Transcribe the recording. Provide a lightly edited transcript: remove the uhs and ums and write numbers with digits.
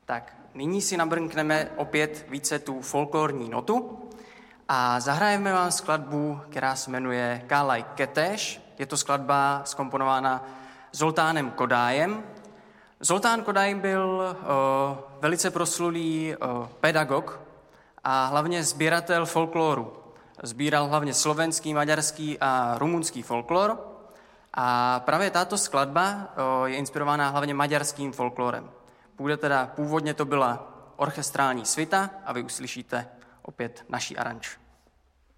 Tak nyní si nabrnkneme opět více tu folklorní notu a zahrajeme vám skladbu, která se jmenuje Kálaj Keteš. Je to skladba zkomponována Zoltánem Kodájem. Zoltán Kodáj byl velice proslulý pedagog a hlavně sběratel folkloru. Sbíral hlavně slovenský, maďarský a rumunský folklor. A právě tato skladba je inspirována hlavně maďarským folklorem. Původně to byla orchestrální svita a vy uslyšíte opět naší aranž.